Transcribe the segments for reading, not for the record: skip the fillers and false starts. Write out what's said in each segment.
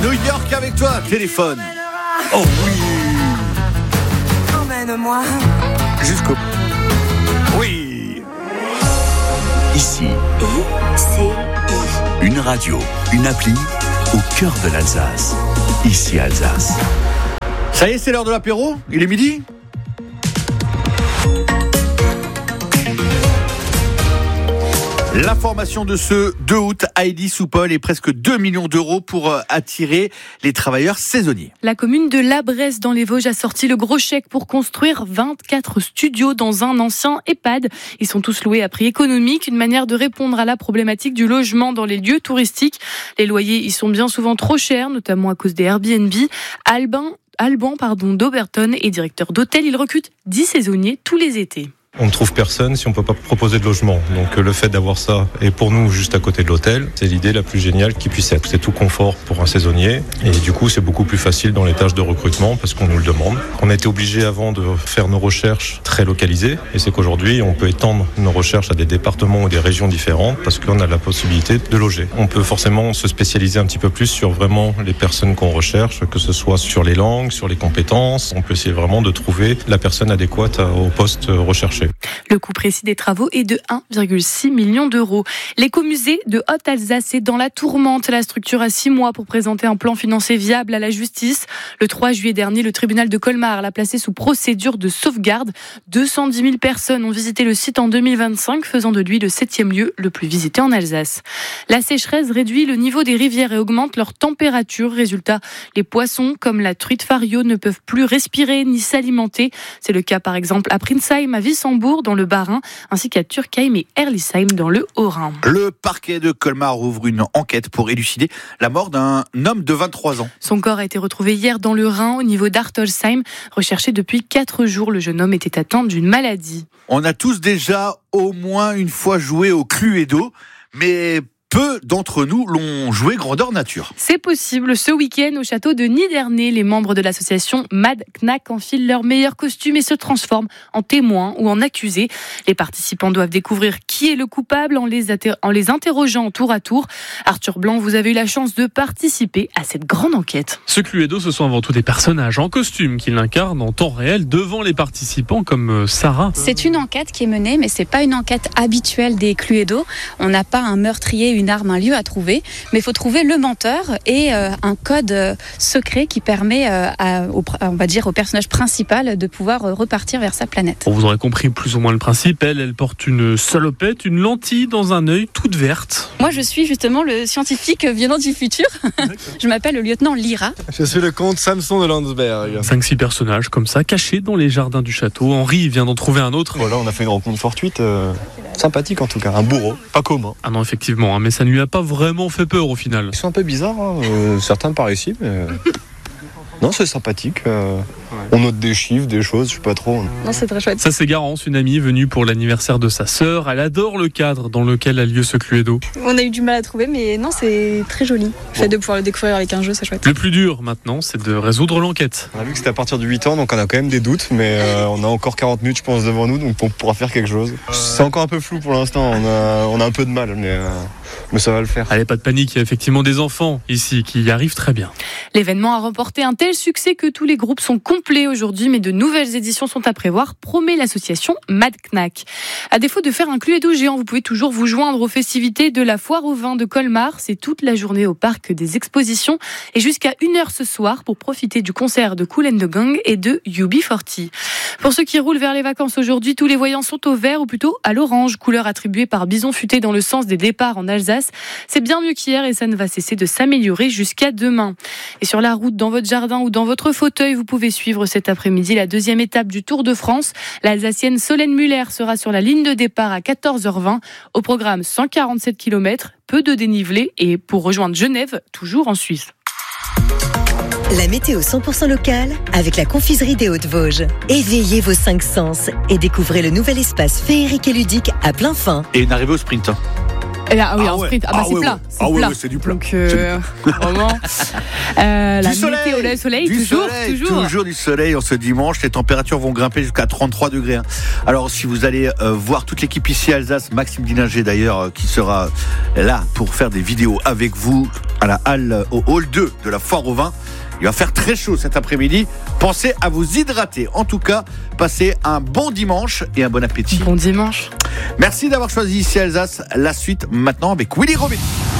New York avec toi, téléphone. Oh oui. Emmène-moi Jusqu'au... Oui. Ici, ICI. une radio, une appli au cœur de l'Alsace. Ici Alsace. Ça y est, c'est l'heure de l'apéro. Il est midi. La formation de ce 2 août, Heidi Soupol, est presque 2 millions d'euros pour attirer les travailleurs saisonniers. La commune de La Bresse dans les Vosges a sorti le gros chèque pour construire 24 studios dans un ancien EHPAD. Ils sont tous loués à prix économique, une manière de répondre à la problématique du logement dans les lieux touristiques. Les loyers y sont bien souvent trop chers, notamment à cause des Airbnb. Alban d'Oberton est directeur d'hôtel. Il recrute 10 saisonniers tous les étés. On ne trouve personne si on ne peut pas proposer de logement. Donc le fait d'avoir ça, et pour nous juste à côté de l'hôtel, c'est l'idée la plus géniale qui puisse être. C'est tout confort pour un saisonnier et du coup c'est beaucoup plus facile dans les tâches de recrutement parce qu'on nous le demande. On a été obligé avant de faire nos recherches très localisées et c'est qu'aujourd'hui on peut étendre nos recherches à des départements ou des régions différentes parce qu'on a la possibilité de loger. On peut forcément se spécialiser un petit peu plus sur vraiment les personnes qu'on recherche, que ce soit sur les langues, sur les compétences. On peut essayer vraiment de trouver la personne adéquate au poste recherché. Le coût précis des travaux est de 1,6 million d'euros. L'écomusée de Haute-Alsace est dans la tourmente. La structure a 6 mois pour présenter un plan financier viable à la justice. Le 3 juillet dernier, le tribunal de Colmar l'a placé sous procédure de sauvegarde. 210 000 personnes ont visité le site en 2025, faisant de lui le 7e lieu le plus visité en Alsace. La sécheresse réduit le niveau des rivières et augmente leur température. Résultat, les poissons comme la truite fario ne peuvent plus respirer ni s'alimenter. C'est le cas par exemple à Prinsheim, à Wissembourg dans le Bas-Rhin, ainsi qu'à Turkheim et Herlisheim dans le Haut-Rhin. Le parquet de Colmar ouvre une enquête pour élucider la mort d'un homme de 23 ans. Son corps a été retrouvé hier dans le Rhin, au niveau d'Artolsheim. Recherché depuis 4 jours, le jeune homme était atteint d'une maladie. On a tous déjà au moins une fois joué au Cluedo, mais peu d'entre nous l'ont joué grandeur nature. C'est possible. Ce week-end, au château de Niderney, les membres de l'association Mad Knack enfilent leur meilleur costume et se transforment en témoins ou en accusés. Les participants doivent découvrir qui est le coupable en les interrogeant tour à tour. Arthur Blanc, vous avez eu la chance de participer à cette grande enquête. Ce Cluedo, ce sont avant tout des personnages en costume qui l'incarnent en temps réel devant les participants comme Sarah. C'est une enquête qui est menée, mais c'est pas une enquête habituelle des Cluedo. On n'a pas un meurtrier, une arme, un lieu à trouver, mais il faut trouver le menteur et un code secret qui permet on va dire au personnage principal de pouvoir repartir vers sa planète. Vous aurez compris plus ou moins le principe. Elle porte une salopette, une lentille dans un œil, toute verte. Moi, je suis justement le scientifique venant du futur. Je m'appelle le lieutenant Lyra. Je suis le comte Samson de Landsberg. 5-6 personnages comme ça, cachés dans les jardins du château. Henri vient d'en trouver un autre. Voilà, on a fait une rencontre fortuite, sympathique en tout cas, un bourreau, pas commun. Ah non, effectivement, mais ça ne lui a pas vraiment fait peur au final. Ils sont un peu bizarres, certains par ici, mais... Non, c'est sympathique. On note des chiffres, des choses, je sais pas trop. Non, c'est très chouette. Ça, c'est Garance, une amie venue pour l'anniversaire de sa sœur. Elle adore le cadre dans lequel a lieu ce Cluedo. On a eu du mal à trouver, mais non, c'est très joli. Le fait de pouvoir le découvrir avec un jeu, c'est chouette. Le plus dur maintenant, c'est de résoudre l'enquête. On a vu que c'était à partir de 8 ans, donc on a quand même des doutes, mais on a encore 40 minutes, je pense, devant nous, donc on pourra faire quelque chose. C'est encore un peu flou pour l'instant, on a un peu de mal, mais ça va le faire. Allez, pas de panique, il y a effectivement des enfants ici qui y arrivent très bien. L'événement a remporté un tel succès que tous les groupes sont complets aujourd'hui, mais de nouvelles éditions sont à prévoir, promet l'association Mad Knack. À défaut de faire un Cluedo géant, vous pouvez toujours vous joindre aux festivités de la Foire au vin de Colmar. C'est toute la journée au parc des expositions et jusqu'à 1h ce soir pour profiter du concert de Kool and the Gang et de UB40. Pour ceux qui roulent vers les vacances aujourd'hui, tous les voyants sont au vert ou plutôt à l'orange, couleur attribuée par Bison Futé dans le sens des départs en Alsace. C'est bien mieux qu'hier et ça ne va cesser de s'améliorer jusqu'à demain. Et sur la route, dans votre jardin ou dans votre fauteuil, vous pouvez suivre cet après-midi la 2e étape du Tour de France. L'Alsacienne Solène Muller sera sur la ligne de départ à 14h20. Au programme 147 km, peu de dénivelé et pour rejoindre Genève, toujours en Suisse. La météo 100% locale avec la confiserie des Hautes-Vosges. Éveillez vos 5 sens et découvrez le nouvel espace féerique et ludique à plein fin. Et une arrivée au sprint. Et là, en sprint. C'est plat. Ouais, c'est du plat. Donc, vraiment. La soleil, météo, le soleil, toujours du soleil en ce dimanche. Les températures vont grimper jusqu'à 33 degrés. Alors, si vous allez voir toute l'équipe ici à Alsace, Maxime Dininger d'ailleurs, qui sera là pour faire des vidéos avec vous à la halle, au hall 2 de la Foire au Vin. Il va faire très chaud cet après-midi. Pensez à vous hydrater. En tout cas, passez un bon dimanche et un bon appétit. Bon dimanche. Merci d'avoir choisi ici Alsace. La suite maintenant avec Willy Robin.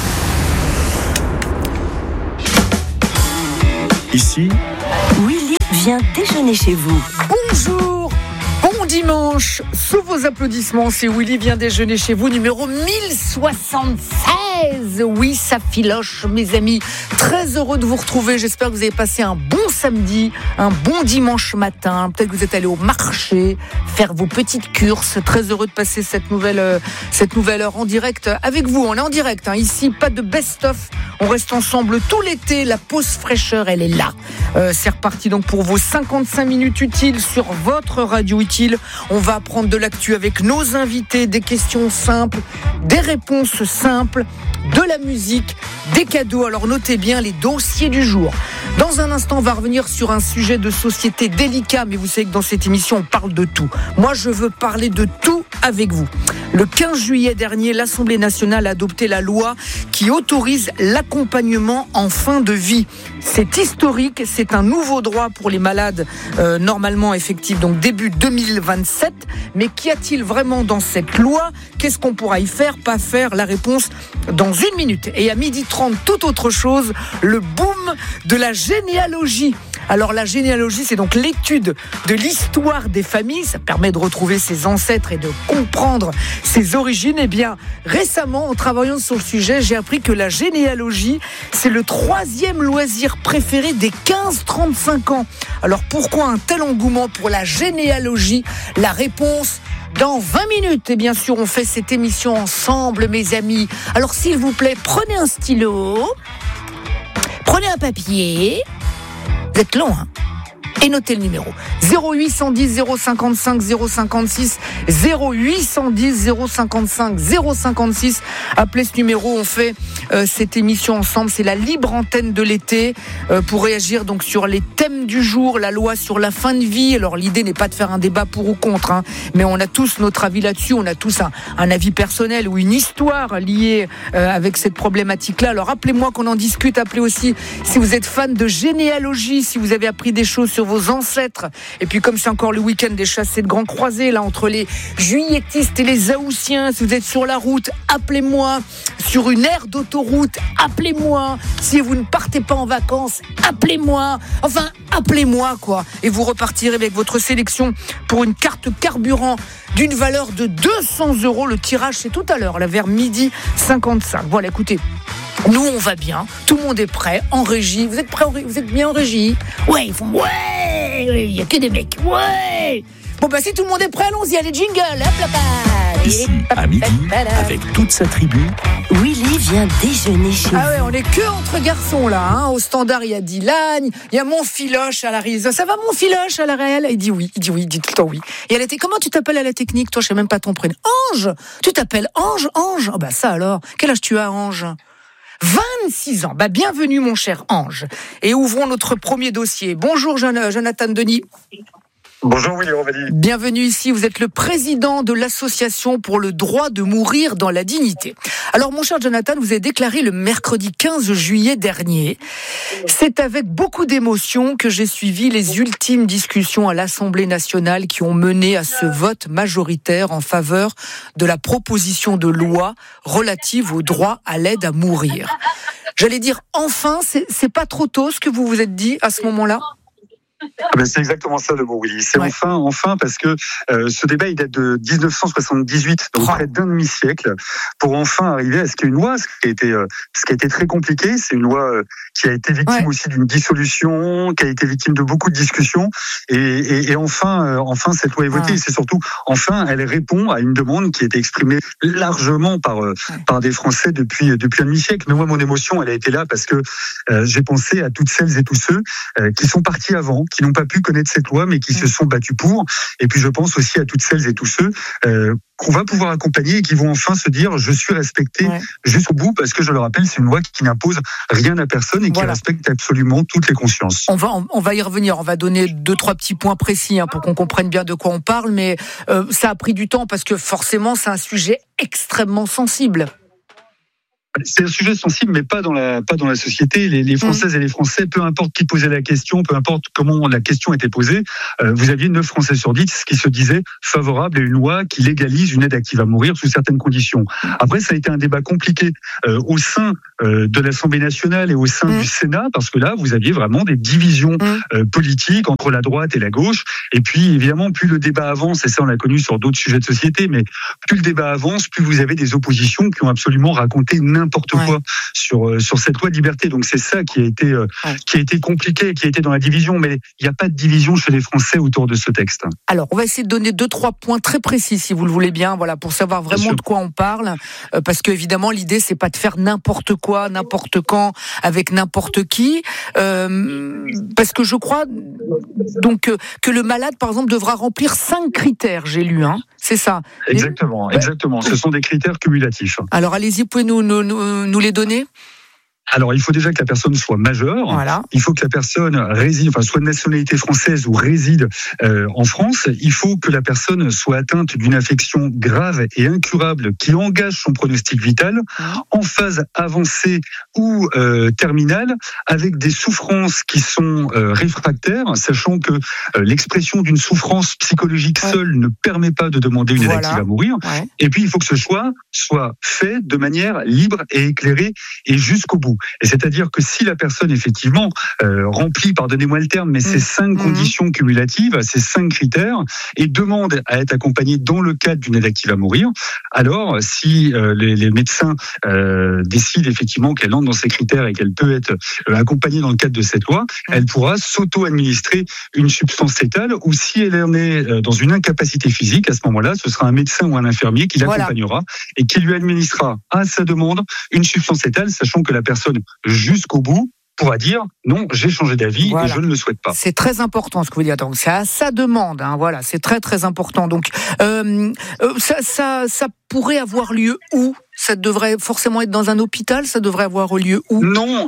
Ici, Willy vient déjeuner chez vous. Bonjour, bon dimanche. Sous vos applaudissements, c'est Willy vient déjeuner chez vous, numéro 1076. Oui, ça filoche, mes amis. Très heureux de vous retrouver. J'espère que vous avez passé un bon samedi, un bon dimanche matin. Peut-être que vous êtes allé au marché faire vos petites courses. Très heureux de passer cette nouvelle heure en direct avec vous. On est en direct, ici, pas de best-of. On reste ensemble tout l'été. La pause fraîcheur, elle est là. C'est reparti donc pour vos 55 minutes utiles sur votre radio utile. On va apprendre de l'actu avec nos invités, des questions simples, des réponses simples, de la musique, des cadeaux. Alors notez bien les dossiers du jour. Dans un instant, on va revenir sur un sujet de société délicat, mais vous savez que dans cette émission, on parle de tout. Moi, je veux parler de tout avec vous. Le 15 juillet dernier, l'Assemblée nationale a adopté la loi qui autorise l'accompagnement en fin de vie. C'est historique, c'est un nouveau droit pour les malades normalement effectif, donc début 2027. Mais qu'y a-t-il vraiment dans cette loi ? Qu'est-ce qu'on pourra y faire, pas faire ? La réponse dans 1 minute. Et à 12h30, tout autre chose, le boom de la généalogie. Alors la généalogie, c'est donc l'étude de l'histoire des familles. Ça permet de retrouver ses ancêtres et de comprendre ses origines. Eh bien, récemment, en travaillant sur le sujet, j'ai appris que la généalogie, c'est le 3e loisir préféré des 15-35 ans. Alors pourquoi un tel engouement pour la généalogie ? La réponse dans 20 minutes. Et bien sûr, on fait cette émission ensemble, mes amis. Alors s'il vous plaît, prenez un stylo, prenez un papier. Vous êtes long, et notez le numéro 0810 055 056 0810 055 056. Appelez ce numéro, on fait cette émission ensemble. C'est la libre antenne de l'été pour réagir donc sur les thèmes du jour, la loi sur la fin de vie. Alors l'idée n'est pas de faire un débat pour ou contre, mais on a tous notre avis là-dessus. On a tous un avis personnel ou une histoire liée avec cette problématique-là. Alors appelez-moi qu'on en discute. Appelez aussi si vous êtes fan de généalogie, si vous avez appris des choses sur vos ancêtres. Et puis comme c'est encore le week-end des chassés de grands croisés, là, entre les juilletistes et les haussiens, si vous êtes sur la route, appelez-moi. Sur une aire d'autoroute, appelez-moi. Si vous ne partez pas en vacances, appelez-moi. Enfin, appelez-moi, quoi. Et vous repartirez avec votre sélection pour une carte carburant d'une valeur de 200 €. Le tirage, c'est tout à l'heure, là, vers 12h55. Voilà, écoutez. Nous, on va bien. Tout le monde est prêt. En régie. Vous êtes prêts ? Vous êtes bien en régie ? Ouais, ils font ouais. Il y a que des mecs. Ouais. Bon, bah, si tout le monde est prêt, allons-y. Allez, jingle. Hop là. Ici, à midi, avec toute sa tribu, Willy vient déjeuner chez vous. Ah ouais, on est que entre garçons, là. Au standard, il y a Dylan. Il y a mon filoche à la réalisation. Ça va, mon filoche à la réelle ? Il dit oui. Il dit tout le temps oui. Et elle était, comment tu t'appelles à la technique ? Toi, je sais même pas ton prénom. Ange. Tu t'appelles Ange ? Oh, bah, ça alors. Quel âge tu as, Ange ? 26 ans. Bah, bienvenue, mon cher Ange. Et ouvrons notre premier dossier. Bonjour, Jonathan Denis. Bonjour Willy Robin. Bienvenue ici, vous êtes le président de l'association pour le droit de mourir dans la dignité. Alors mon cher Jonathan, vous avez déclaré le mercredi 15 juillet dernier. C'est avec beaucoup d'émotion que j'ai suivi les ultimes discussions à l'Assemblée nationale qui ont mené à ce vote majoritaire en faveur de la proposition de loi relative au droit à l'aide à mourir. J'allais dire enfin, c'est pas trop tôt ce que vous vous êtes dit à ce moment-là ? C'est exactement ça le mot, Willy. C'est enfin, parce que ce débat il date de 1978, donc près d'un demi-siècle, pour enfin arriver à ce qu'il y ait une loi, ce qui a été très compliqué. C'est une loi qui a été victime aussi d'une dissolution, qui a été victime de beaucoup de discussions, et enfin cette loi est votée. Et c'est surtout enfin elle répond à une demande qui a été exprimée largement par des Français depuis un demi-siècle. Mais moi mon émotion elle a été là parce que j'ai pensé à toutes celles et tous ceux qui sont partis avant, qui n'ont pas pu connaître cette loi, mais qui se sont battus pour. Et puis je pense aussi à toutes celles et tous ceux qu'on va pouvoir accompagner et qui vont enfin se dire je suis respecté jusqu'au bout, parce que je le rappelle, c'est une loi qui n'impose rien à personne et qui respecte absolument toutes les consciences. On va y revenir, on va donner 2-3 petits points précis pour qu'on comprenne bien de quoi on parle, mais ça a pris du temps parce que forcément c'est un sujet extrêmement sensible. C'est un sujet sensible, mais pas dans la société. Les Françaises et les Français, peu importe qui posait la question, peu importe comment la question était posée, vous aviez 9 Français sur 10 qui se disaient favorables à une loi qui légalise une aide active à mourir sous certaines conditions. Après, ça a été un débat compliqué au sein de l'Assemblée nationale et au sein du Sénat, parce que là, vous aviez vraiment des divisions politiques entre la droite et la gauche. Et puis, évidemment, plus le débat avance, et ça on l'a connu sur d'autres sujets de société, mais plus le débat avance, plus vous avez des oppositions qui ont absolument raconté n'importe quoi sur cette loi de liberté. Donc c'est ça qui a été compliqué, qui a été dans la division, mais il n'y a pas de division chez les Français autour de ce texte. Alors on va essayer de donner 2-3 points très précis si vous le voulez bien, voilà, pour savoir vraiment de quoi on parle, parce que évidemment l'idée c'est pas de faire n'importe quoi, n'importe quand, avec n'importe qui, parce que je crois donc que le malade par exemple devra remplir 5 critères, j'ai lu, c'est ça. Exactement. Ce sont des critères cumulatifs. Alors allez-y, pouvez nous les donner ? Alors, il faut déjà que la personne soit majeure. Voilà. Il faut que la personne réside, soit de nationalité française ou réside en France. Il faut que la personne soit atteinte d'une affection grave et incurable qui engage son pronostic vital en phase avancée ou terminale, avec des souffrances qui sont réfractaires, sachant que l'expression d'une souffrance psychologique seule ne permet pas de demander une aide active à mourir. Et puis, il faut que ce choix soit fait de manière libre et éclairée et jusqu'au bout. Et c'est-à-dire que si la personne, effectivement, remplit, pardonnez-moi le terme, mais ces 5 conditions cumulatives, ces 5 critères, et demande à être accompagnée dans le cadre d'une aide active à mourir, alors si les médecins décident effectivement qu'elle entre dans ces critères et qu'elle peut être accompagnée dans le cadre de cette loi, elle pourra s'auto-administrer une substance létale, ou si elle en est dans une incapacité physique, à ce moment-là, ce sera un médecin ou un infirmier qui l'accompagnera et qui lui administrera à sa demande une substance létale, sachant que la personne jusqu'au bout pourra dire non, j'ai changé d'avis et je ne le souhaite pas. C'est très important ce que vous dites. Donc c'est à sa demande, voilà, c'est très très important. Donc ça pourrait avoir lieu où ? Ça devrait forcément être dans un hôpital ? Ça devrait avoir lieu où ? Non,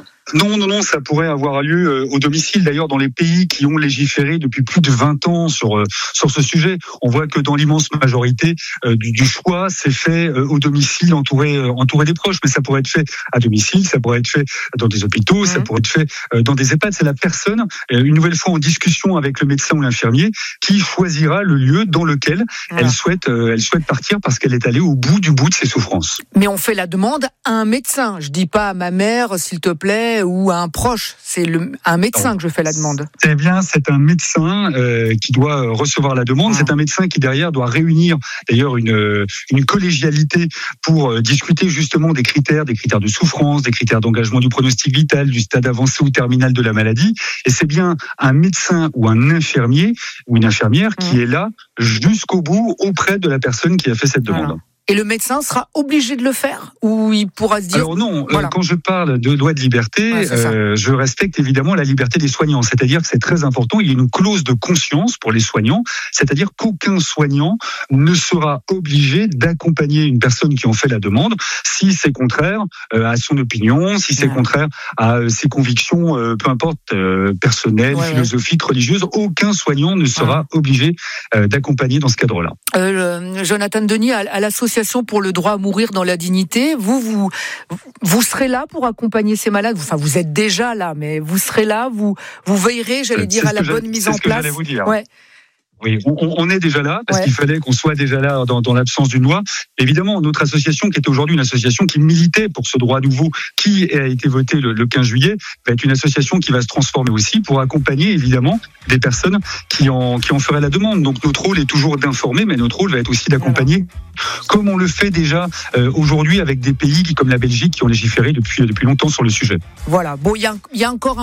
ça pourrait avoir lieu au domicile. D'ailleurs, dans les pays qui ont légiféré depuis plus de 20 ans sur ce sujet, on voit que dans l'immense majorité du choix, c'est fait au domicile, entouré des proches. Mais ça pourrait être fait à domicile, ça pourrait être fait dans des hôpitaux, ça pourrait être fait dans des EHPAD. C'est la personne, une nouvelle fois en discussion avec le médecin ou l'infirmier, qui choisira le lieu dans lequel elle souhaite partir, parce qu'elle est allée au bout de ses souffrances. Mais on fait la demande à un médecin. Je dis pas à ma mère, s'il te plaît, ou à un proche. C'est un médecin que je fais la demande. C'est bien, c'est un médecin qui doit recevoir la demande. C'est un médecin qui derrière doit réunir d'ailleurs une collégialité pour discuter justement des critères de souffrance, des critères d'engagement du pronostic vital, du stade avancé ou terminal de la maladie. Et c'est bien un médecin ou un infirmier ou une infirmière qui est là jusqu'au bout auprès de la personne qui a fait cette demande. Et le médecin sera obligé de le faire, ou il pourra se dire... Alors non, quand je parle de loi de liberté, je respecte évidemment la liberté des soignants. C'est-à-dire que c'est très important, il y a une clause de conscience pour les soignants, c'est-à-dire qu'aucun soignant ne sera obligé d'accompagner une personne qui en fait la demande si c'est contraire à son opinion, si c'est contraire à ses convictions, peu importe, personnelles, philosophiques, religieuses. Aucun soignant ne sera obligé d'accompagner dans ce cadre-là. Jonathan Denis, à l'association pour le droit à mourir dans la dignité, vous serez là pour accompagner ces malades. Enfin, vous êtes déjà là, mais vous serez là, vous veillerez, j'allais dire, à la bonne mise en place. C'est ce que j'allais vous dire. Oui, on est déjà là, parce qu'il fallait qu'on soit déjà là dans l'absence d'une loi. Évidemment, notre association, qui est aujourd'hui une association qui militait pour ce droit nouveau, qui a été voté le 15 juillet, va être une association qui va se transformer aussi pour accompagner, évidemment, des personnes qui en feraient la demande. Donc notre rôle est toujours d'informer, mais notre rôle va être aussi d'accompagner, comme on le fait déjà aujourd'hui avec des pays comme la Belgique qui ont légiféré depuis longtemps sur le sujet. Voilà, bon, il y a encore un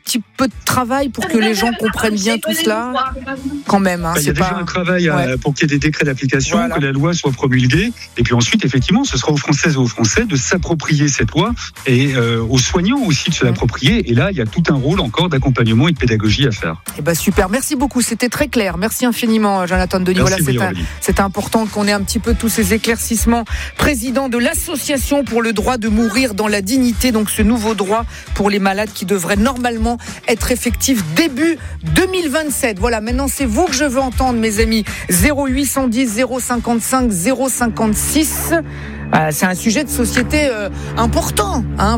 petit peu de travail pour que les gens comprennent bien tout cela, quand même. Il y a déjà un travail pour qu'il y ait des décrets d'application, que la loi soit promulguée, et puis ensuite, effectivement, ce sera aux Françaises et aux Français de s'approprier cette loi, et aux soignants aussi de se l'approprier. Et là, il y a tout un rôle encore d'accompagnement et de pédagogie à faire. Super, merci beaucoup, c'était très clair. Merci infiniment, Jonathan Denis. Voilà, c'est important qu'on ait un petit peu tous ces éclaircissements. Président de l'Association pour le droit de mourir dans la dignité, donc ce nouveau droit pour les malades qui devrait normalement être effectif début 2027. Voilà, maintenant c'est vous que je veux entendre, mes amis. 0810 055 056. C'est un sujet de société important, hein.